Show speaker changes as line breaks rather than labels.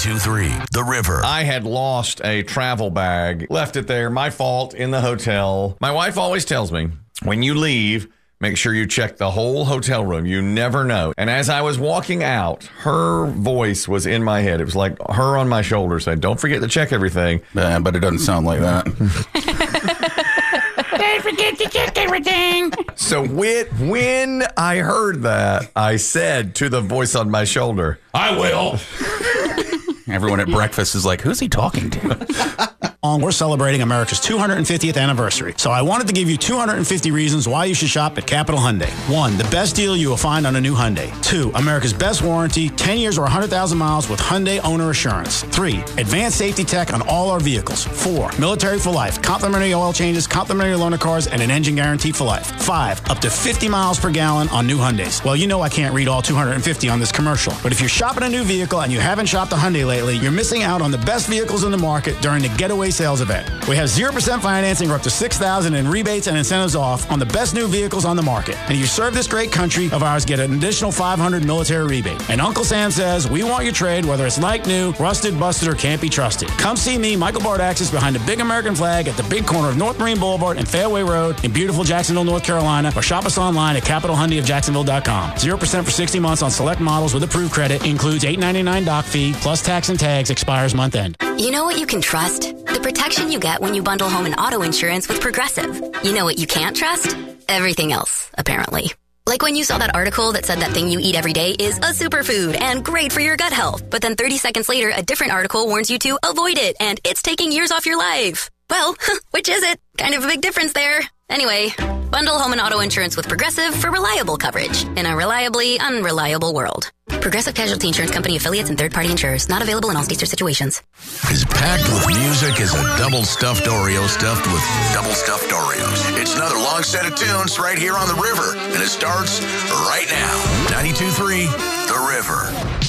92.3 The River.
I had lost a travel bag, left it there, my fault, in the hotel. My wife always tells me, when you leave, make sure you check the whole hotel room. You never know. And as I was walking out, her voice was in my head. It was like her on my shoulder saying, don't forget to check everything.
But it doesn't sound like that.
Don't forget to check everything.
So when I heard that, I said to the voice on my shoulder, I will.
Everyone at breakfast is like, who's he talking to?
We're celebrating America's 250th anniversary, so I wanted to give you 250 reasons why you should shop at Capital Hyundai. 1, the best deal you will find on a new Hyundai. 2, America's best warranty, 10 years or 100,000 miles with Hyundai Owner Assurance. 3, advanced safety tech on all our vehicles. 4, military for life, complimentary oil changes, complimentary loaner cars, and an engine guarantee for life. 5, up to 50 miles per gallon on new Hyundais. Well, you know I can't read all 250 on this commercial, but if you're shopping a new vehicle and you haven't shopped a Hyundai lately, you're missing out on the best vehicles in the market during the Getaway Sales event. We have 0% financing or up to $6,000 in rebates and incentives off on the best new vehicles on the market. And if you serve this great country of ours, get an additional $500 military rebate. And Uncle Sam says, we want your trade, whether it's like new, rusted, busted, or can't be trusted. Come see me, Michael Bardaxis, behind the big American flag at the big corner of North Marine Boulevard and Fairway Road in beautiful Jacksonville, North Carolina, or shop us online at CapitalHyundaiofJacksonville.com. 0% for 60 months on select models with approved credit. Includes $8.99 doc fee, plus tax and tags, expires month end.
You know what you can trust? The protection you get when you bundle home and auto insurance with Progressive. You know what you can't trust? Everything else, apparently. Like when you saw that article that said that thing you eat every day is a superfood and great for your gut health. But then 30 seconds later, a different article warns you to avoid it and it's taking years off your life. Well, which is it? Kind of a big difference there. Anyway, bundle home and auto insurance with Progressive for reliable coverage in a reliably unreliable world. Progressive Casualty Insurance Company affiliates and third-party insurers. Not available in all states or situations.
Is packed with music as a double stuffed Oreo stuffed with double stuffed Oreos. It's another long set of tunes right here on The River, and it starts right now. 92.3 The River.